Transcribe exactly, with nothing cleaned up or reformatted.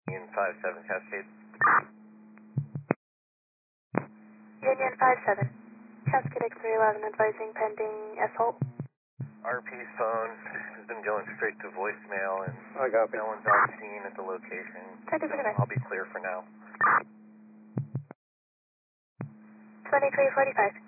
Union five seven Cascade. Union five seven. Cascade X three eleven advising pending assault. R P's phone has been going straight to voicemail and I got no one's on scene at the location. ten two forty-five. I'll be clear for now. twenty-three forty-five.